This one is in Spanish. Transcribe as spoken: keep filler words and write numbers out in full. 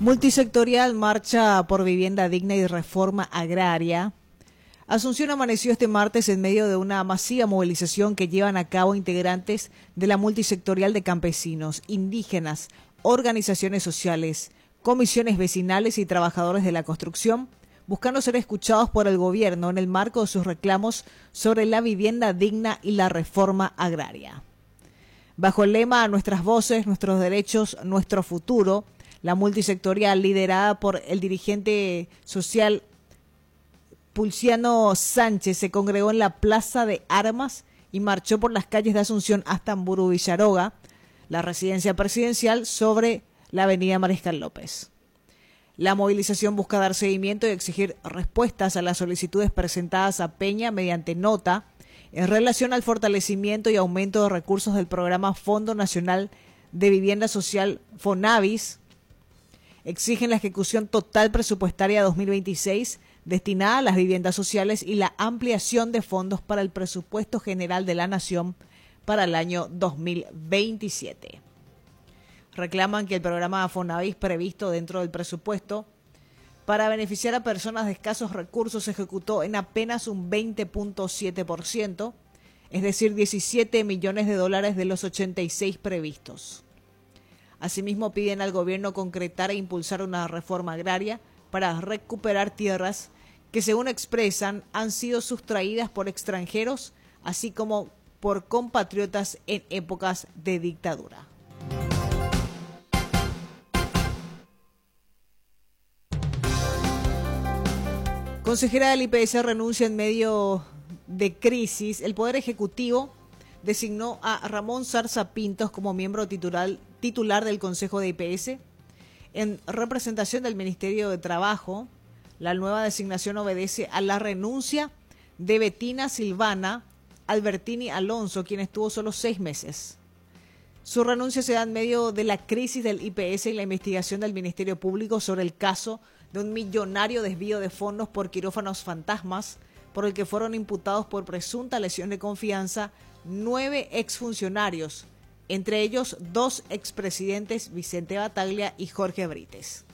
Multisectorial marcha por vivienda digna y reforma agraria. Asunción amaneció este martes en medio de una masiva movilización que llevan a cabo integrantes de la multisectorial de campesinos, indígenas, organizaciones sociales, comisiones vecinales y trabajadores de la construcción, buscando ser escuchados por el gobierno en el marco de sus reclamos sobre la vivienda digna y la reforma agraria. Bajo el lema "Nuestras voces, nuestros derechos, nuestro futuro", la multisectorial, liderada por el dirigente social Pulciano Sánchez, se congregó en la Plaza de Armas y marchó por las calles de Asunción hasta Amburu Villaroga, la residencia presidencial, sobre la avenida Mariscal López. La movilización busca dar seguimiento y exigir respuestas a las solicitudes presentadas a Peña mediante nota en relación al fortalecimiento y aumento de recursos del programa Fondo Nacional de Vivienda Social FONAVIS. Exigen la ejecución total presupuestaria dos mil veintiséis destinada a las viviendas sociales y la ampliación de fondos para el presupuesto general de la Nación para el año dos mil veintisiete. Reclaman que el programa FONAVIS previsto dentro del presupuesto para beneficiar a personas de escasos recursos se ejecutó en apenas un veinte punto siete por ciento, es decir, diecisiete millones de dólares de los ochenta y seis previstos. Asimismo, piden al gobierno concretar e impulsar una reforma agraria para recuperar tierras que, según expresan, han sido sustraídas por extranjeros, así como por compatriotas en épocas de dictadura. Consejera del I P S renuncia en medio de crisis. El Poder Ejecutivo designó a Ramón Zarza Pintos como miembro titular, titular del Consejo de I P S. En representación del Ministerio de Trabajo, la nueva designación obedece a la renuncia de Betina Silvana Albertini Alonso, quien estuvo solo seis meses. Su renuncia se da en medio de la crisis del I P S y la investigación del Ministerio Público sobre el caso de un millonario desvío de fondos por quirófanos fantasmas, por el que fueron imputados por presunta lesión de confianza nueve exfuncionarios, entre ellos dos expresidentes, Vicente Bataglia y Jorge Brites.